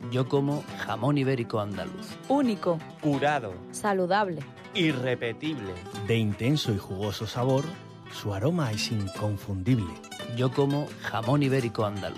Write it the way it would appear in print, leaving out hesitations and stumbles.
Yo como jamón ibérico andaluz. Único. Curado. Saludable. Irrepetible. De intenso y jugoso sabor, su aroma es inconfundible. Yo como jamón ibérico andaluz.